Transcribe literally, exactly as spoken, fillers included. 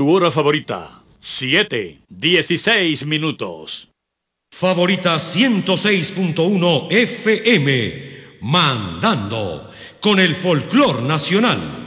tu hora favorita. siete, dieciséis minutos. Favorita ciento seis punto uno F M, mandando con el folclor nacional.